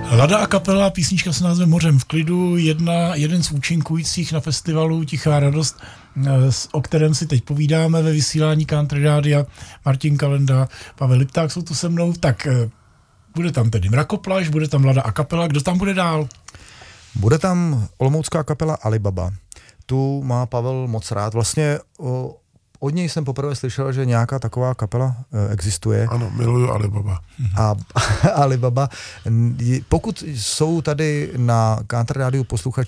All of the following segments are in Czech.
Lada a kapela, písnička s názvem Mořem v klidu, jeden z účinkujících na festivalu Tichá radost, o kterém si teď povídáme ve vysílání Country Rádia. Martin Kalenda, Pavel Lipták jsou tu se mnou. Tak bude tam tedy Mrakoplach, bude tam Lada a kapela. Kdo tam bude dál? Bude tam olomoucká kapela Alibaba. Tu má Pavel moc rád. Vlastně od něj jsem poprvé slyšel, že nějaká taková kapela existuje. Ano, miluju Alibaba. A Alibaba, pokud jsou tady na Country Rádiu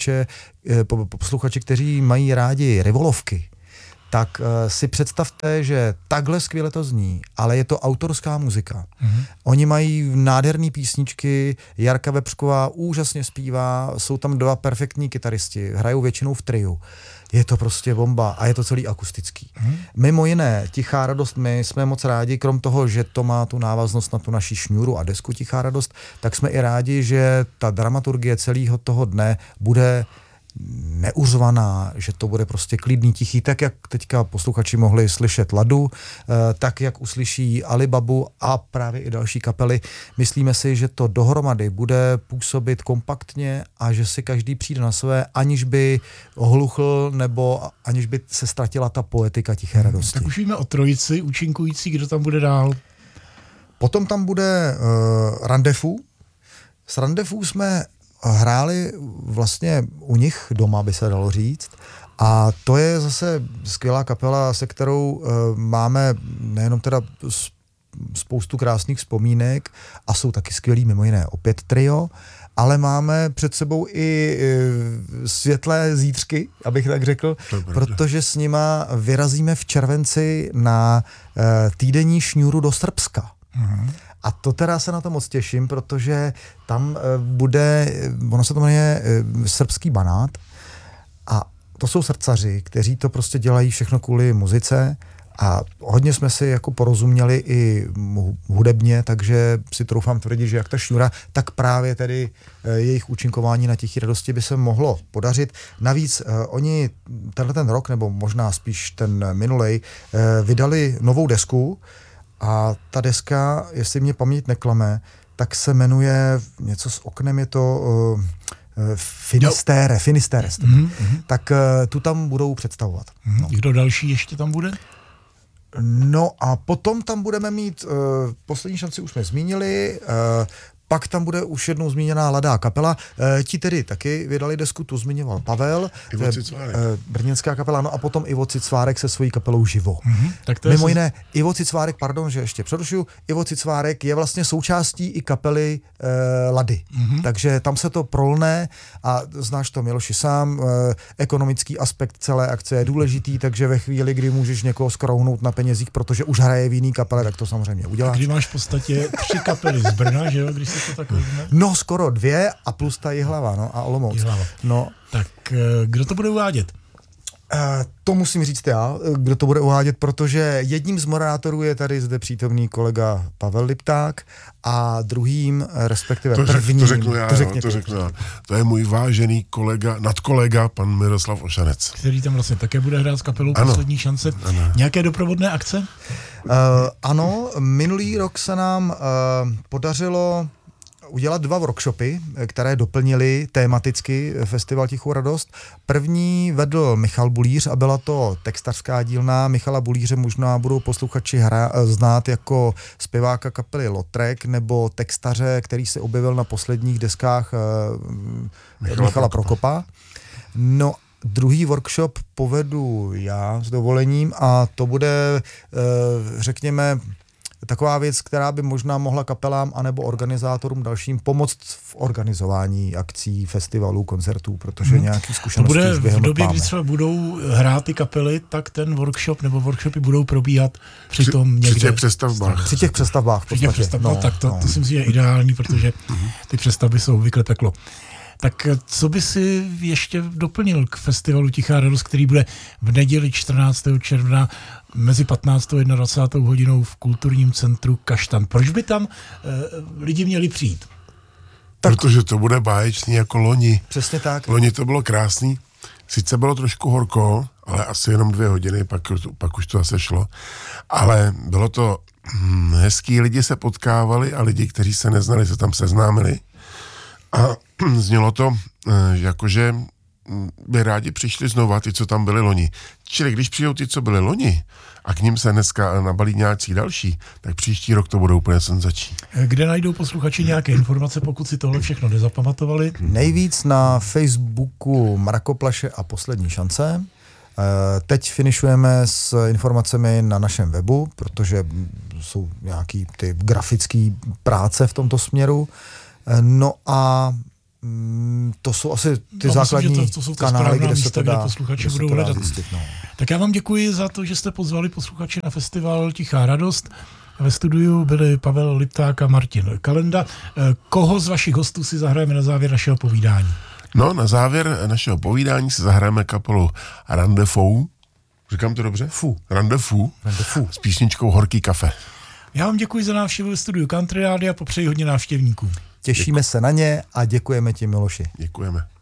posluchači, kteří mají rádi revolovky, tak si představte, že takhle skvěle to zní, ale je to autorská muzika. Oni mají nádherné písničky, Jarka Vepřková úžasně zpívá, jsou tam dva perfektní kytaristi, hrajou většinou v triu. Je to prostě bomba a je to celý akustický. Mimo jiné, Tichá radost, my jsme moc rádi, krom toho, že to má tu návaznost na tu naši šňůru a desku Tichá radost, tak jsme i rádi, že ta dramaturgie celého toho dne bude neuřvaná, že to bude prostě klidný, tichý, tak jak teďka posluchači mohli slyšet Ladu, tak jak uslyší Alibabu a právě i další kapely. Myslíme si, že to dohromady bude působit kompaktně a že si každý přijde na své, aniž by ohluchl nebo aniž by se ztratila ta poetika Tiché radosti. Tak už víme o trojici účinkující, kdo tam bude dál? Potom tam bude Randevu. S Randevu jsme hráli vlastně u nich doma, by se dalo říct. A to je zase skvělá kapela, se kterou máme nejenom teda spoustu krásných vzpomínek a jsou taky skvělí, mimo jiné opět trio, ale máme před sebou i světlé zítřky, abych tak řekl, protože s nima vyrazíme v červenci na týdenní šňůru do Srbska. A to teda se na to moc těším, protože tam bude, ono se to jmenuje Srbský banát a to jsou srdcaři, kteří to prostě dělají všechno kvůli muzice a hodně jsme si jako porozuměli i hudebně, takže si troufám tvrdit, že jak ta šňůra, tak právě tedy jejich účinkování na Tichý radosti by se mohlo podařit. Navíc oni ten rok, nebo možná spíš ten minulej, vydali novou desku. A ta deska, jestli mě paměť neklame, tak se jmenuje něco s oknem, je to Finisterre. Tak tu tam budou představovat. No. Kdo další ještě tam bude? No a potom tam budeme mít, poslední šanci už jsme zmínili, pak tam bude už jednou zmíněná Lada kapela. Ti tedy taky vydali desku, tu zmiňoval Pavel. Brněnská kapela, no a potom Ivo Cicvárek se svojí kapelou Živo. Tak to je mimo jiné, Ivo Cicvárek, pardon, že ještě přerušuju, Ivo Cicvárek je vlastně součástí i kapely Lady. Takže tam se to prolne a znáš to, Miloši, sám, ekonomický aspekt celé akce je důležitý, takže ve chvíli, kdy můžeš někoho skrouhnout na penězích, protože už hraje v jiný kapele, tak to samozřejmě uděláš. Kdy máš v podstatě 3 kapely z Brna, že jo, když se to tak vezme? No skoro 2 a plus ta Jihlava, no a Olomouc. No. Tak kdo to bude uvádět? To musím říct já, kdo to bude uvádět, protože jedním z moderátorů je tady zde přítomný kolega Pavel Lipták a druhým, respektive prvním... To řeknu já. To je můj vážený kolega, nadkolega, pan Miroslav Ošanec. Který tam vlastně také bude hrát s kapelou Poslední šance. Ano. Nějaké doprovodné akce? Ano, minulý rok se nám podařilo udělat 2 workshopy, které doplnily tematicky festival Tichou radost. První vedl Michal Bulíř a byla to textařská dílna. Michala Bulíře možná budou posluchači znát jako zpěváka kapely Lotrek nebo textaře, který se objevil na posledních deskách Michala Prokopa. No, druhý workshop povedu já s dovolením a to bude, řekněme, taková věc, která by možná mohla kapelám anebo organizátorům dalším pomoct v organizování akcí, festivalů, koncertů, protože nějaký zkušenosti už během v době, kdy třeba budou hrát ty kapely, tak ten workshop nebo workshopy budou probíhat při těch přestavbách. Při těch přestavbách. Tak to si myslím, že je ideální, protože ty přestavby jsou obvykle peklo. Tak co by si ještě doplnil k festivalu Tichá radost, který bude v neděli 14. června mezi 15. a 21. hodinou v kulturním centru Kaštan? Proč by tam lidi měli přijít? Protože to bude báječný jako loni. Přesně tak. Loni to bylo krásný. Sice bylo trošku horko, ale asi jenom 2 hodiny, pak už to zase šlo. Ale bylo to hezký, lidi se potkávali a lidi, kteří se neznali, se tam seznámili. A znělo to, jakože by rádi přišli znova ty, co tam byli loni. Čili když přijdou ty, co byli loni, a k ním se dneska nabalí nějaký další, tak příští rok to bude úplně senzační. Kde najdou posluchači nějaké informace, pokud si tohle všechno nezapamatovali? Nejvíc na Facebooku Mrakoplaše a Poslední šance. Teď finišujeme s informacemi na našem webu, protože jsou nějaký ty grafické práce v tomto směru. No a to jsou asi ty základní myslím, to jsou kanály, kde místa, se to dá, posluchači budou hledat. Tak já vám děkuji za to, že jste pozvali posluchače na festival Tichá radost. Ve studiu byli Pavel Lipták a Martin Kalenda. Koho z vašich hostů si zahrajeme na závěr našeho povídání? No, na závěr našeho povídání si zahrajeme kapelu Rendezvous. Říkám to dobře? Rendezvous. S písničkou Horký kafe. Já vám děkuji za návštěvu ve studiu Country Rádia a popřeji hodně návštěvníků. Těšíme se na ně a děkujeme ti, Miloši. Děkujeme.